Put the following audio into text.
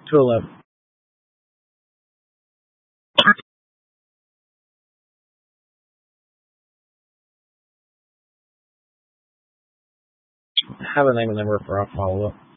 211. Have a name and number for our follow-up.